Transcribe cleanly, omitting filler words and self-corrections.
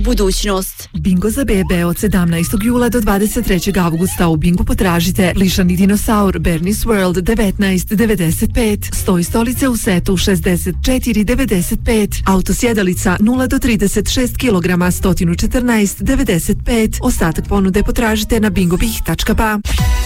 budućnost. Bingo za bebe od 17. jula do 23. avgusta u Bingu potražite plišani dinosaur Bernie's World 19,95, stoji stolice u setu 64,95, autosjedalica 0 do 36 kg 114,95. Ostatak ponude potražite na bingobih.ba.